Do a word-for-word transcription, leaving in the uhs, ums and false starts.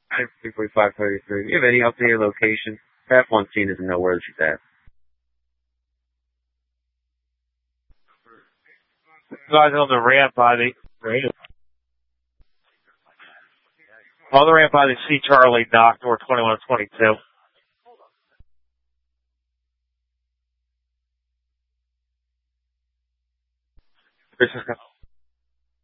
three forty-five thirty-three. Do you have any updated location? Staff on scene doesn't know where she's at. Guys on the ramp by the on the ramp by the C Charlie dock, north twenty-one twenty-two. This is